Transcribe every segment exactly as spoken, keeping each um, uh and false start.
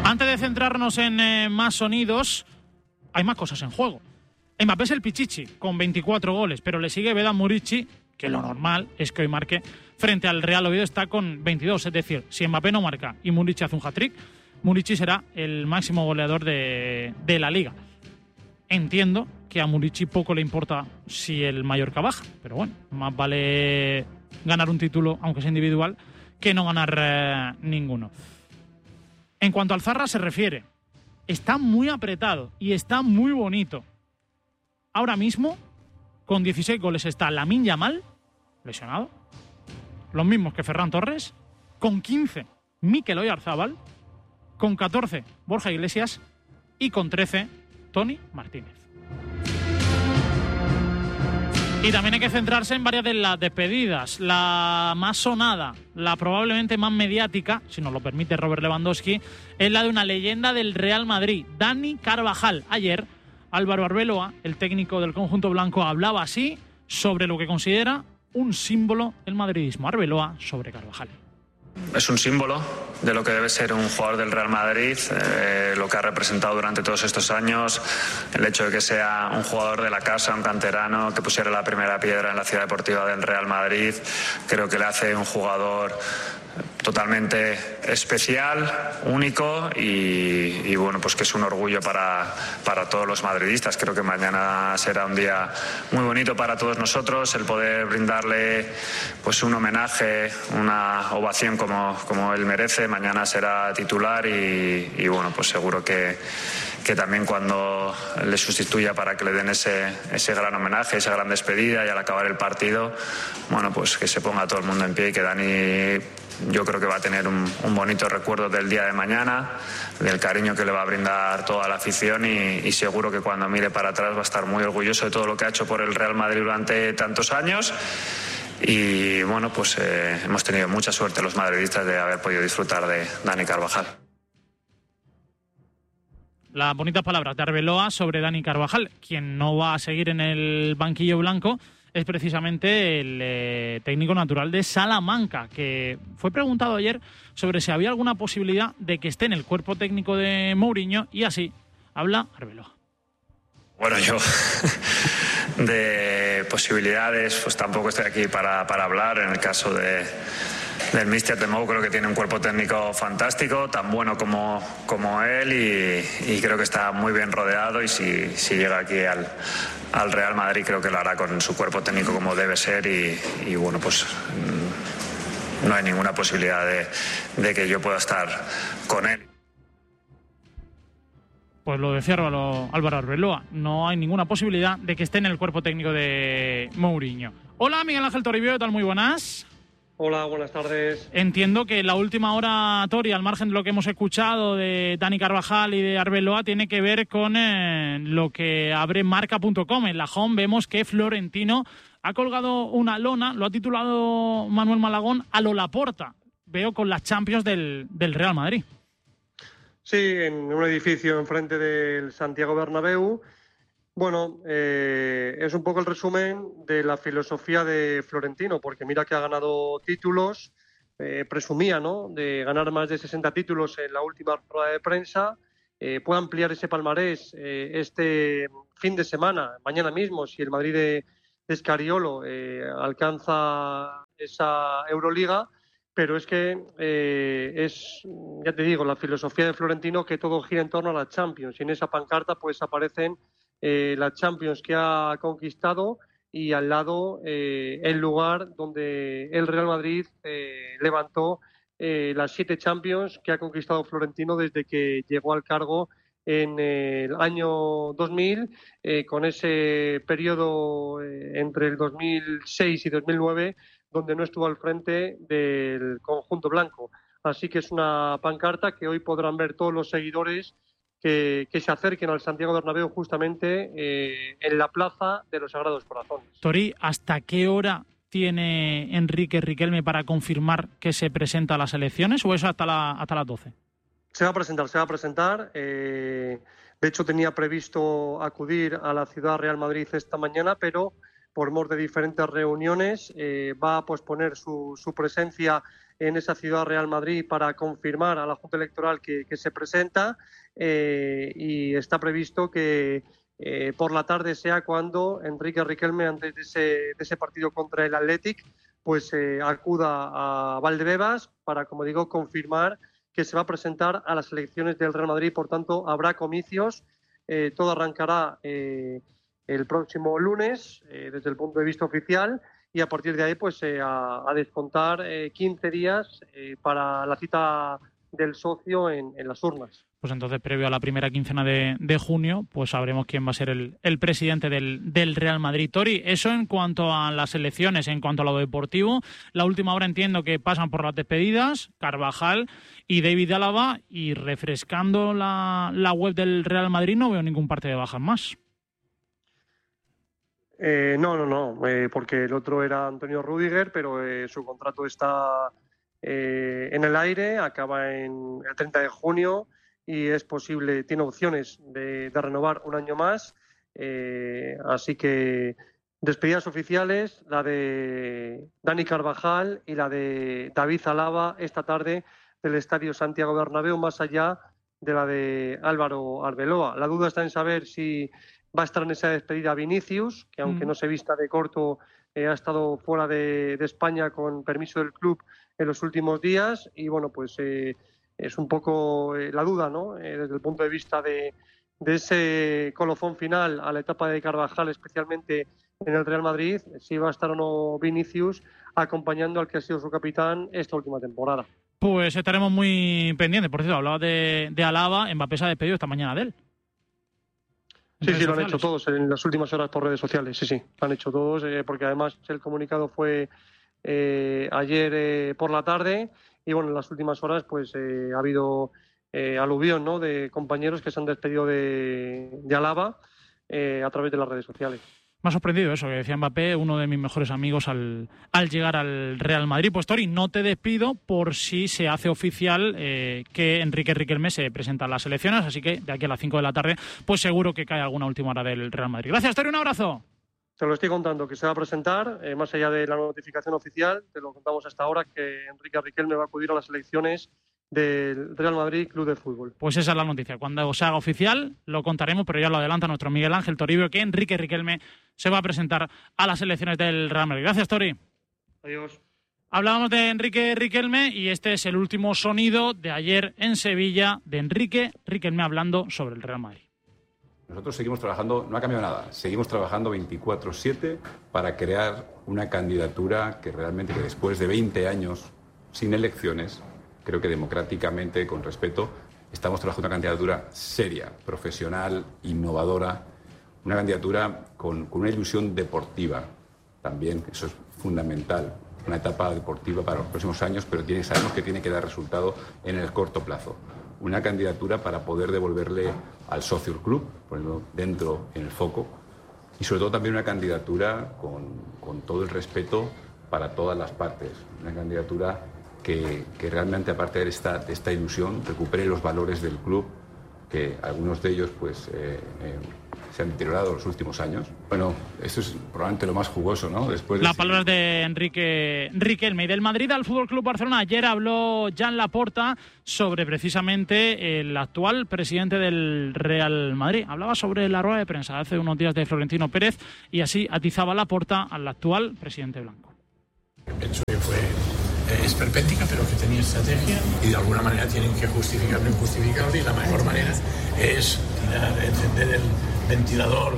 Antes de centrarnos en eh, más sonidos, hay más cosas en juego. Mbappé es el pichichi, con veinticuatro goles, pero le sigue Vedan Muriqi, que lo normal es que hoy marque frente al Real Oviedo, está con veintidós. Es decir, si Mbappé no marca y Muriqi hace un hat-trick, Muriqi será el máximo goleador de, de la Liga. Entiendo que a Muriqi poco le importa si el Mallorca baja, pero bueno, más vale ganar un título, aunque sea individual, que no ganar eh, ninguno. En cuanto al Zarra se refiere, está muy apretado y está muy bonito. Ahora mismo, con dieciséis goles está Lamine Yamal, lesionado, los mismos que Ferran Torres, con quince Mikel Oyarzabal, con catorce Borja Iglesias y con trece Toni Martínez. Y también hay que centrarse en varias de las despedidas. La más sonada, la probablemente más mediática, si nos lo permite Robert Lewandowski, es la de una leyenda del Real Madrid, Dani Carvajal. Ayer, Álvaro Arbeloa, el técnico del conjunto blanco, hablaba así sobre lo que considera un símbolo del madridismo. Arbeloa sobre Carvajal. Es un símbolo de lo que debe ser un jugador del Real Madrid, eh, lo que ha representado durante todos estos años, el hecho de que sea un jugador de la casa, un canterano, que pusiera la primera piedra en la ciudad deportiva del Real Madrid, creo que le hace un jugador totalmente especial, único y, y bueno, pues que es un orgullo para, para todos los madridistas. Creo que mañana será un día muy bonito para todos nosotros, el poder brindarle pues un homenaje, una ovación como, como él merece. Mañana será titular y, y bueno, pues seguro que que también cuando le sustituya para que le den ese, ese gran homenaje, esa gran despedida y al acabar el partido, bueno, pues que se ponga todo el mundo en pie y que Dani, yo creo que va a tener un, un bonito recuerdo del día de mañana, del cariño que le va a brindar toda la afición y, y seguro que cuando mire para atrás va a estar muy orgulloso de todo lo que ha hecho por el Real Madrid durante tantos años. Y bueno, pues eh, hemos tenido mucha suerte los madridistas de haber podido disfrutar de Dani Carvajal. Las bonitas palabras de Arbeloa sobre Dani Carvajal. Quien no va a seguir en el banquillo blanco es precisamente el eh, técnico natural de Salamanca, que fue preguntado ayer sobre si había alguna posibilidad de que esté en el cuerpo técnico de Mourinho, y así habla Arbeloa. Bueno, yo de posibilidades pues tampoco estoy aquí para, para hablar. En el caso de del míster Temou, creo que tiene un cuerpo técnico fantástico, tan bueno como, como él y, y creo que está muy bien rodeado y si, si llega aquí al, al Real Madrid creo que lo hará con su cuerpo técnico como debe ser y, y bueno, pues no hay ninguna posibilidad de, de que yo pueda estar con él. Pues lo decía Álvaro, Álvaro Arbeloa, no hay ninguna posibilidad de que esté en el cuerpo técnico de Mourinho. Hola, Miguel Ángel Toribio, ¿qué tal? Muy buenas. Hola, buenas tardes. Entiendo que la última oratoria, al margen de lo que hemos escuchado de Dani Carvajal y de Arbeloa, tiene que ver con eh, lo que abre marca punto com. En la home vemos que Florentino ha colgado una lona, lo ha titulado Manuel Malagón, a lo Laporta. Veo con las Champions del, del Real Madrid. Sí, en un edificio enfrente del Santiago Bernabéu. Bueno, eh, es un poco el resumen de la filosofía de Florentino, porque mira que ha ganado títulos, eh, presumía, ¿no?, de ganar más de sesenta títulos en la última rueda de prensa, eh, puede ampliar ese palmarés eh, este fin de semana, mañana mismo, si el Madrid de, de Scariolo eh, alcanza esa Euroliga, pero es que eh, es, ya te digo, la filosofía de Florentino que todo gira en torno a la Champions, y en esa pancarta pues aparecen Eh, la Champions que ha conquistado y al lado eh, el lugar donde el Real Madrid eh, levantó eh, las siete Champions que ha conquistado Florentino desde que llegó al cargo en el año dos mil, eh, con ese periodo eh, entre el dos mil seis y dos mil nueve donde no estuvo al frente del conjunto blanco. Así que es una pancarta que hoy podrán ver todos los seguidores Que, que se acerquen al Santiago Bernabéu justamente eh, en la plaza de los Sagrados Corazones. Tori, ¿hasta qué hora tiene Enrique Riquelme para confirmar que se presenta a las elecciones o eso hasta, la, hasta las doce? Se va a presentar, se va a presentar. Eh, de hecho, tenía previsto acudir a la ciudad Real Madrid esta mañana, pero por mor de diferentes reuniones eh, va a posponer su, su presencia en esa ciudad Real Madrid para confirmar a la Junta Electoral que, que se presenta eh, y está previsto que eh, por la tarde sea cuando Enrique Riquelme, antes de ese, de ese partido contra el Athletic, pues eh, acuda a Valdebebas para, como digo, confirmar que se va a presentar a las elecciones del Real Madrid. Por tanto, habrá comicios, eh, todo arrancará eh, el próximo lunes eh, desde el punto de vista oficial y a partir de ahí pues eh, a, a descontar eh, quince días eh, para la cita del socio en, en las urnas. Pues entonces, previo a la primera quincena de, de junio, pues sabremos quién va a ser el, el presidente del, del Real Madrid. Tori, eso en cuanto a las elecciones, en cuanto a lo deportivo. La última hora entiendo que pasan por las despedidas, Carvajal y David Alaba, y refrescando la, la web del Real Madrid no veo ningún parte de bajas más. Eh, no, no, no, eh, porque el otro era Antonio Rüdiger, pero eh, su contrato está eh, en el aire, acaba en el treinta de junio y es posible, tiene opciones de, de renovar un año más, eh, así que despedidas oficiales, la de Dani Carvajal y la de David Alaba esta tarde del Estadio Santiago Bernabéu, más allá de la de Álvaro Arbeloa. La duda está en saber si va a estar en esa despedida Vinicius, que aunque mm. no se vista de corto, eh, ha estado fuera de, de España con permiso del club en los últimos días y bueno, pues eh, es un poco eh, la duda, ¿no? Eh, desde el punto de vista de, de ese colofón final a la etapa de Carvajal, especialmente en el Real Madrid, si va a estar o no Vinicius acompañando al que ha sido su capitán esta última temporada. Pues estaremos muy pendientes. Por cierto, hablaba de, de Alaba, Mbappé se ha despedido esta mañana de él. Sí, sí, lo han hecho todos en las últimas horas por redes sociales, sí, sí, lo han hecho todos, eh, porque además el comunicado fue eh, ayer eh, por la tarde y bueno, en las últimas horas pues eh, ha habido eh, aluvión, ¿no?, de compañeros que se han despedido de, de Alaba eh, a través de las redes sociales. Me ha sorprendido eso, que decía Mbappé, uno de mis mejores amigos al, al llegar al Real Madrid. Pues Tori, no te despido por si se hace oficial eh, que Enrique Riquelme se presenta a las elecciones, así que de aquí a las cinco de la tarde, pues seguro que cae alguna última hora del Real Madrid. Gracias, Tori, un abrazo. Te lo estoy contando, que se va a presentar, eh, más allá de la notificación oficial, te lo contamos hasta ahora, que Enrique Riquelme va a acudir a las elecciones del Real Madrid Club de Fútbol. Pues esa es la noticia. Cuando se haga oficial lo contaremos, pero ya lo adelanta nuestro Miguel Ángel Toribio, que Enrique Riquelme se va a presentar a las elecciones del Real Madrid. Gracias, Tori. Adiós. Hablábamos de Enrique Riquelme y este es el último sonido de ayer en Sevilla de Enrique Riquelme hablando sobre el Real Madrid. Nosotros seguimos trabajando, no ha cambiado nada, seguimos trabajando veinticuatro siete para crear una candidatura que realmente, que después de veinte años sin elecciones, creo que democráticamente, con respeto, estamos trabajando una candidatura seria, profesional, innovadora, una candidatura con, con una ilusión deportiva también, eso es fundamental, una etapa deportiva para los próximos años, pero tiene, sabemos que tiene que dar resultado en el corto plazo. Una candidatura para poder devolverle al socio el club, ponerlo dentro en el foco, y sobre todo también una candidatura con, con todo el respeto para todas las partes, una candidatura Que, que realmente, aparte de esta, de esta ilusión, recupere los valores del club, que algunos de ellos pues eh, eh, se han deteriorado en los últimos años. Bueno, esto es probablemente lo más jugoso, ¿no? Después de Las palabras de Enrique Riquelme. Y del Madrid al Fútbol Club Barcelona. Ayer habló Joan Laporta sobre precisamente el actual presidente del Real Madrid. Hablaba sobre la rueda de prensa hace unos días de Florentino Pérez y así atizaba Laporta al actual presidente blanco. Pienso que fue esperpéntica, pero que tenía estrategia y de alguna manera tienen que justificar lo injustificable, y la mejor manera es tirar, encender el ventilador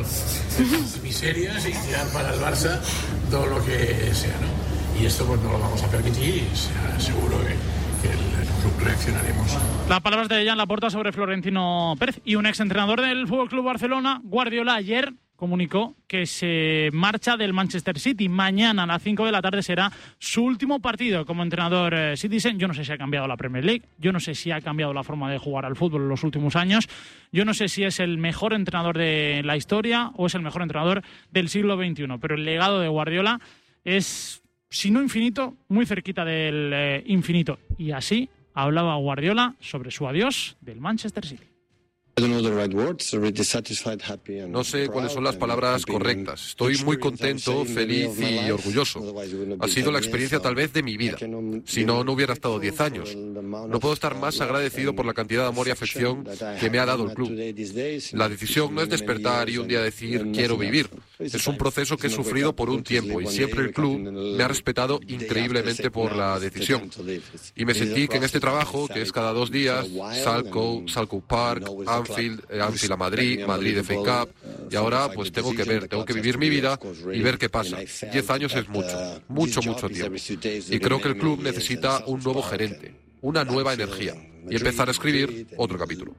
de miserias y tirar para el Barça todo lo que sea, ¿no? Y esto pues no lo vamos a permitir y sea, seguro que, que el, el club reaccionaremos. Las palabras de Joan Laporta sobre Florentino Pérez. Y un exentrenador del F C Barcelona, Guardiola, ayer comunicó que se marcha del Manchester City. Mañana a las cinco de la tarde será su último partido como entrenador eh, Citizen. Yo no sé si ha cambiado la Premier League, yo no sé si ha cambiado la forma de jugar al fútbol en los últimos años, yo no sé si es el mejor entrenador de la historia o es el mejor entrenador del siglo veintiuno, pero el legado de Guardiola es, si no infinito, muy cerquita del eh, infinito. Y así hablaba Guardiola sobre su adiós del Manchester City. No sé cuáles son las palabras correctas. Estoy muy contento, feliz y orgulloso. Ha sido la experiencia tal vez de mi vida. Si no, no hubiera estado diez años. No puedo estar más agradecido por la cantidad de amor y afección que me ha dado el club. La decisión no es despertar y un día decir quiero vivir. Es un proceso que he sufrido por un tiempo y siempre el club me ha respetado increíblemente por la decisión. Y me sentí que en este trabajo, que es cada dos días, Salco, Salco Park, Anfield, Anfield a Madrid, Madrid F A Cup, y ahora pues tengo que ver, tengo que vivir mi vida y ver qué pasa. Diez años es mucho, mucho, mucho tiempo. Y creo que el club necesita un nuevo gerente, una nueva energía, y empezar a escribir otro capítulo.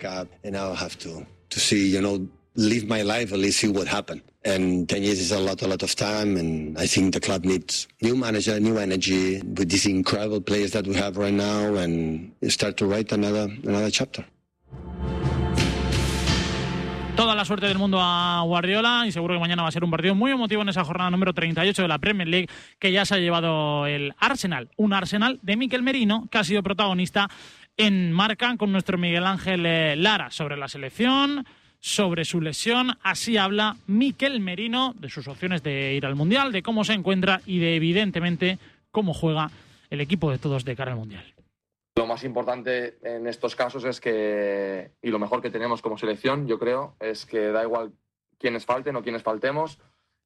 Live my life, at least see what happened. And ten years is a lot, a lot of time, and I think the club needs new manager, new energy, with these incredible players that we have right now, and start to write another, another chapter. Toda la suerte del mundo a Guardiola y seguro que mañana va a ser un partido muy emotivo en esa jornada número treinta y ocho de la Premier League que ya se ha llevado el Arsenal. Un Arsenal de Mikel Merino que ha sido protagonista en Marca con nuestro Miguel Ángel Lara sobre la selección, sobre su lesión. Así habla Mikel Merino de sus opciones de ir al Mundial, de cómo se encuentra y de, evidentemente, cómo juega el equipo de todos de cara al Mundial. Lo más importante en estos casos es que, y lo mejor que tenemos como selección, yo creo, es que da igual quiénes falten o quiénes faltemos,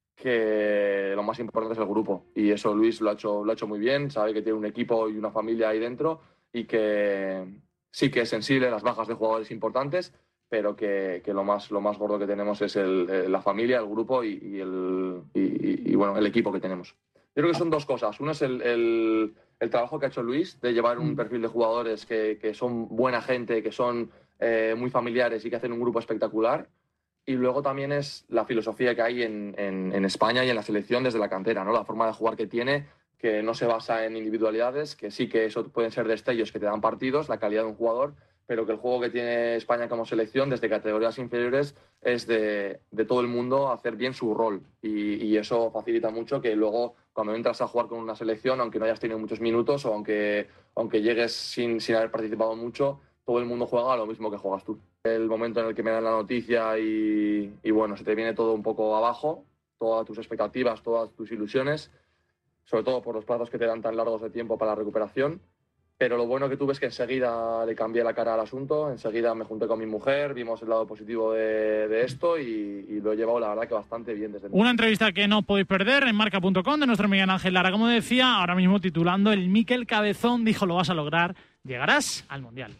que lo más importante es el grupo. Y eso Luis lo ha hecho, lo ha hecho muy bien, sabe que tiene un equipo y una familia ahí dentro y que sí que es sensible a las bajas de jugadores importantes, pero que, que lo más lo más gordo que tenemos es el, el, la familia, el grupo y, y, el, y, y bueno, el equipo que tenemos. Yo creo que son dos cosas. Uno es el, el, el trabajo que ha hecho Luis de llevar un perfil de jugadores que, que son buena gente, que son eh, muy familiares y que hacen un grupo espectacular. Y luego también es la filosofía que hay en, en, en España y en la selección desde la cantera, ¿no? La forma de jugar que tiene, que no se basa en individualidades, que sí que eso pueden ser destellos que te dan partidos, la calidad de un jugador, pero que el juego que tiene España como selección desde categorías inferiores es de, de todo el mundo hacer bien su rol y, y eso facilita mucho que luego cuando entras a jugar con una selección, aunque no hayas tenido muchos minutos o aunque, aunque llegues sin, sin haber participado mucho, todo el mundo juega a lo mismo que juegas tú. El momento en el que me dan la noticia y, y bueno, se te viene todo un poco abajo, todas tus expectativas, todas tus ilusiones, sobre todo por los plazos que te dan tan largos de tiempo para la recuperación. Pero lo bueno que tuve es que enseguida le cambié la cara al asunto, enseguida me junté con mi mujer, vimos el lado positivo de, de esto y, y lo he llevado la verdad que bastante bien desde el Una entrevista que no podéis perder en marca punto com de nuestro Miguel Ángel Lara. Como decía, ahora mismo titulando el Mikel Cabezón dijo lo vas a lograr, llegarás al Mundial.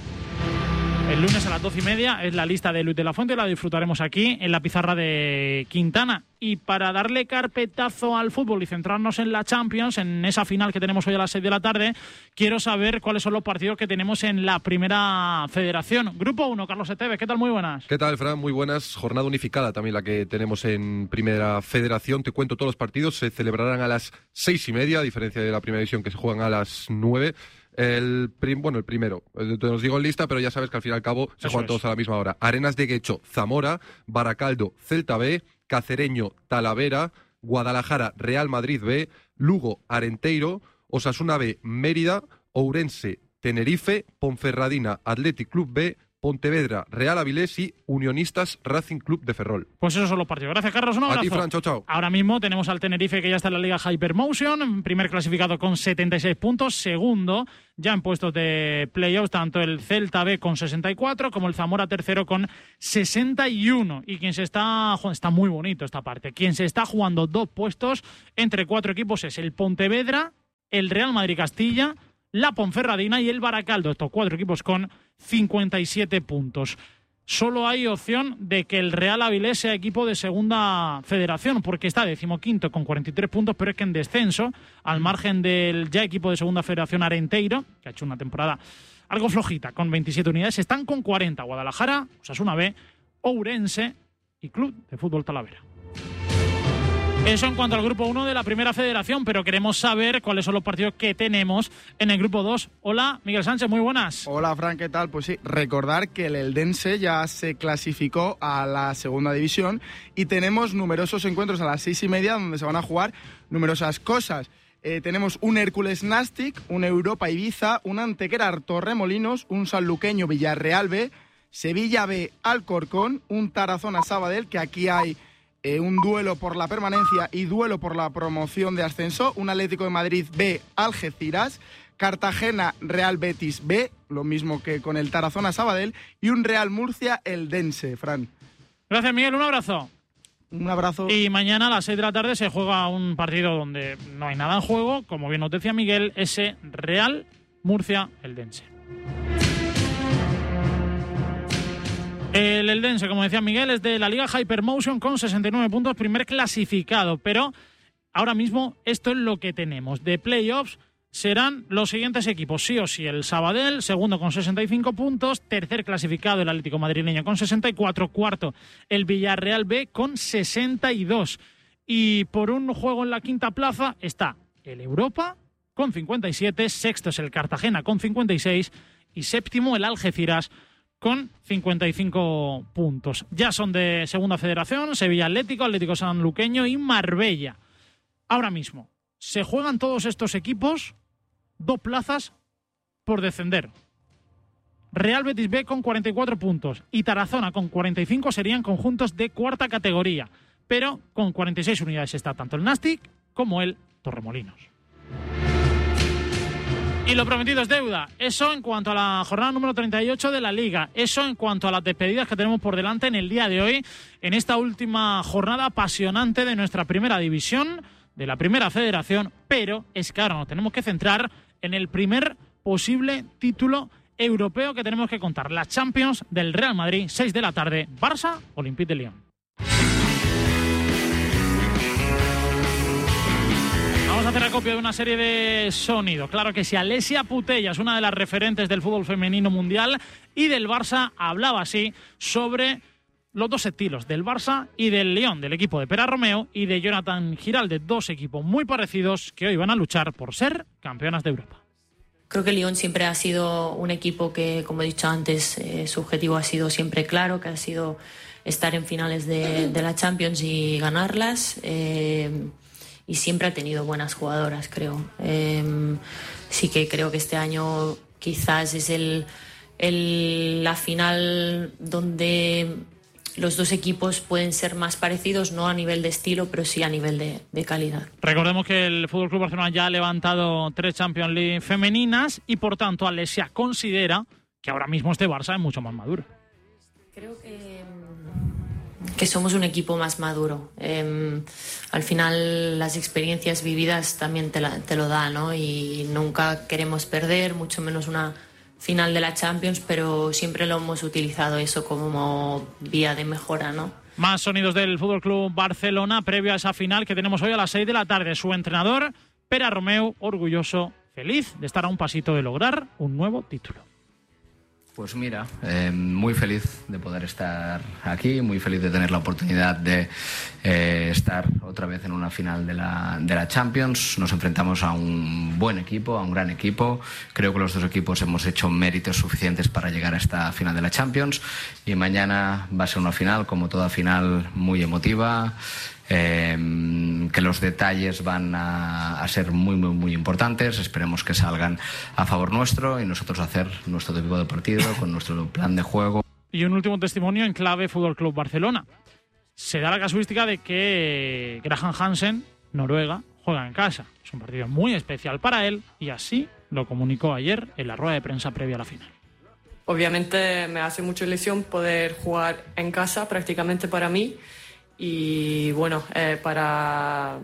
El lunes a las doce y media es la lista de Luis de la Fuente, la disfrutaremos aquí en la pizarra de Quintana. Y para darle carpetazo al fútbol y centrarnos en la Champions, en esa final que tenemos hoy a las seis de la tarde, quiero saber cuáles son los partidos que tenemos en la Primera Federación. Grupo uno, Carlos Esteves, ¿qué tal? Muy buenas. ¿Qué tal, Fran? Muy buenas. Jornada unificada también la que tenemos en Primera Federación. Te cuento todos los partidos. Se celebrarán a las seis y media, a diferencia de la Primera División que se juegan a las nueve. El prim, bueno, el primero, te los digo en lista, pero ya sabes que al fin y al cabo se Eso juegan es. todos a la misma hora. Arenas de Guecho, Zamora, Baracaldo, Celta B, Cacereño, Talavera, Guadalajara, Real Madrid B, Lugo, Arenteiro, Osasuna B, Mérida, Ourense, Tenerife, Ponferradina, Athletic Club B, Pontevedra, Real Avilés y Unionistas Racing Club de Ferrol. Pues esos son los partidos. Gracias, Carlos. Un abrazo. A ti, Fran. Chao, chao. Ahora mismo tenemos al Tenerife que ya está en la Liga Hypermotion, primer clasificado con setenta y seis puntos, segundo ya en puestos de playoffs, tanto el Celta B con sesenta y cuatro como el Zamora tercero con sesenta y uno. Y quien se está... Está muy bonito esta parte. Quien se está jugando dos puestos entre cuatro equipos es el Pontevedra, el Real Madrid Castilla, la Ponferradina y el Baracaldo. Estos cuatro equipos con cincuenta y siete puntos. Solo hay opción de que el Real Avilés sea equipo de segunda federación, porque está decimoquinto con cuarenta y tres puntos, pero es que en descenso, al margen del ya equipo de segunda federación Arenteiro, que ha hecho una temporada algo flojita, con veintisiete unidades, están con cuarenta. Guadalajara, Osasuna B, Ourense y Club de Fútbol Talavera. Eso en cuanto al grupo uno de la Primera Federación, pero queremos saber cuáles son los partidos que tenemos en el grupo dos. Hola, Miguel Sánchez, muy buenas. Hola, Fran, ¿qué tal? Pues sí, recordar que el Eldense ya se clasificó a la segunda división y tenemos numerosos encuentros a las seis y media donde se van a jugar numerosas cosas. Eh, tenemos un Hércules Nastic, un Europa Ibiza, un Antequera Torremolinos, un Sanluqueño Villarreal B, Sevilla B, Alcorcón, un Tarazona Sabadell, que aquí hay eh, un duelo por la permanencia y duelo por la promoción de ascenso, un Atlético de Madrid B, Algeciras, Cartagena Real Betis B, lo mismo que con el Tarazona Sabadell, y un Real Murcia Eldense, Fran. Gracias, Miguel, un abrazo. Un abrazo. Y mañana a las seis de la tarde se juega un partido donde no hay nada en juego, como bien nos decía Miguel, ese Real Murcia Eldense. El Eldense, como decía Miguel, es de la Liga Hypermotion con sesenta y nueve puntos, primer clasificado. Pero ahora mismo esto es lo que tenemos. De playoffs serán los siguientes equipos. Sí o sí, el Sabadell, segundo con sesenta y cinco puntos. Tercer clasificado el Atlético Madrileño con sesenta y cuatro. Cuarto el Villarreal B con sesenta y dos. Y por un juego en la quinta plaza está el Europa con cincuenta y siete. Sexto es el Cartagena con cincuenta y seis. Y séptimo el Algeciras con cincuenta y cinco puntos. Ya son de segunda federación, Sevilla Atlético, Atlético Sanluqueño y Marbella. Ahora mismo se juegan todos estos equipos dos plazas por descender. Real Betis B con cuarenta y cuatro puntos y Tarazona con cuarenta y cinco serían conjuntos de cuarta categoría. Pero con cuarenta y seis unidades está tanto el Nastic como el Torremolinos. Y lo prometido es deuda. Eso en cuanto a la jornada número treinta y ocho de la Liga. Eso en cuanto a las despedidas que tenemos por delante en el día de hoy, en esta última jornada apasionante de nuestra primera división, de la primera federación. Pero es que ahora nos tenemos que centrar en el primer posible título europeo que tenemos que contar. La Champions del Real Madrid, seis de la tarde, Barça, Olympique de Lyon. Vamos a hacer acopio de una serie de sonidos. Claro que sí, Alessia Putellas, una de las referentes del fútbol femenino mundial y del Barça, hablaba así sobre los dos estilos, del Barça y del Lyon, del equipo de Pera Romeo y de Jonathan Giraldez, dos equipos muy parecidos que hoy van a luchar por ser campeonas de Europa. Creo que Lyon siempre ha sido un equipo que, como he dicho antes, eh, su objetivo ha sido siempre claro, que ha sido estar en finales de, de la Champions y ganarlas. Eh, y siempre ha tenido buenas jugadoras, creo. Eh, sí que creo que este año quizás es el, el, la final donde los dos equipos pueden ser más parecidos, no a nivel de estilo, pero sí a nivel de, de calidad. Recordemos que el F C Barcelona ya ha levantado tres Champions League femeninas y, por tanto, Alessia considera que ahora mismo este Barça es mucho más maduro. Creo que, que somos un equipo más maduro. Eh, al final, las experiencias vividas también te, la, te lo dan, ¿no? Y nunca queremos perder, mucho menos una final de la Champions, pero siempre lo hemos utilizado eso como vía de mejora, ¿no? Más sonidos del F C Barcelona previo a esa final que tenemos hoy a las seis de la tarde. Su entrenador, Pera Romeu, orgulloso, feliz de estar a un pasito de lograr un nuevo título. Pues mira, eh, muy feliz de poder estar aquí, muy feliz de tener la oportunidad de eh, estar otra vez en una final de la, de la Champions. Nos enfrentamos a un buen equipo, a un gran equipo. Creo que los dos equipos hemos hecho méritos suficientes para llegar a esta final de la Champions. Y mañana va a ser una final, como toda final, muy emotiva. Eh, que los detalles van a, a ser muy muy muy importantes. Esperemos que salgan a favor nuestro y nosotros hacer nuestro tipo de partido con nuestro plan de juego. Y un último testimonio en clave F C Barcelona. Se da la casuística de que Graham Hansen, Noruega, juega en casa. Es un partido muy especial para él y así lo comunicó ayer en la rueda de prensa previa a la final. Obviamente me hace mucha ilusión poder jugar en casa prácticamente para mí. Y bueno, eh, para,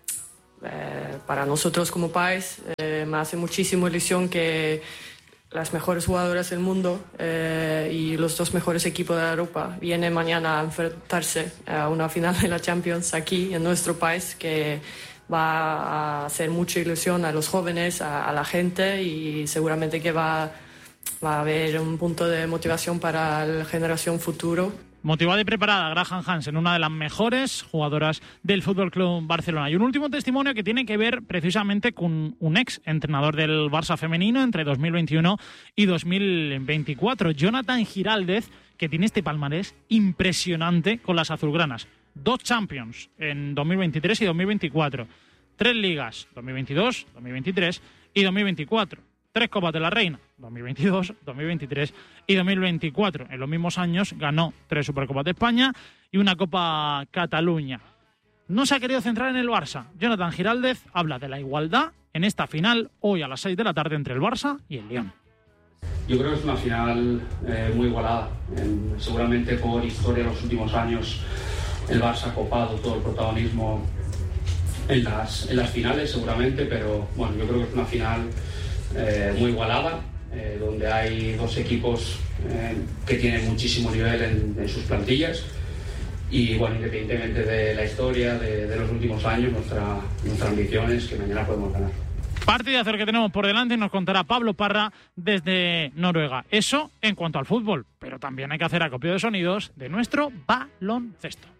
eh, para nosotros como país eh, me hace muchísima ilusión que las mejores jugadoras del mundo eh, y los dos mejores equipos de Europa vienen mañana a enfrentarse a una final de la Champions aquí en nuestro país, que va a hacer mucha ilusión a los jóvenes, a, a la gente, y seguramente que va, va a haber un punto de motivación para la generación futuro. Motivada y preparada, Graham Hansen, una de las mejores jugadoras del F C Barcelona. Y un último testimonio que tiene que ver precisamente con un ex entrenador del Barça femenino entre dos mil veintiuno y dos mil veinticuatro, Jonathan Giraldez, que tiene este palmarés impresionante con las azulgranas. Dos Champions en dos mil veintitrés y dos mil veinticuatro. Tres ligas, dos mil veintidós, dos mil veintitrés y dos mil veinticuatro. tres Copas de la Reina, dos mil veintidós, dos mil veintitrés y dos mil veinticuatro. En los mismos años ganó tres Supercopas de España y una Copa Cataluña. No se ha querido centrar en el Barça. Jonathan Giraldez habla de la igualdad en esta final, hoy a las seis de la tarde, entre el Barça y el Lyon. Yo creo que es una final eh, muy igualada. En, seguramente por historia de los últimos años el Barça ha copado todo el protagonismo en las, en las finales, seguramente, pero bueno, yo creo que es una final eh, muy igualada, eh, donde hay dos equipos eh, que tienen muchísimo nivel en, en sus plantillas. Y bueno, independientemente de la historia de, de los últimos años, nuestra, nuestra ambición es que mañana podemos ganar. Partidazo que tenemos por delante, nos contará Pablo Parra desde Noruega. Eso en cuanto al fútbol, pero también hay que hacer acopio de sonidos de nuestro baloncesto.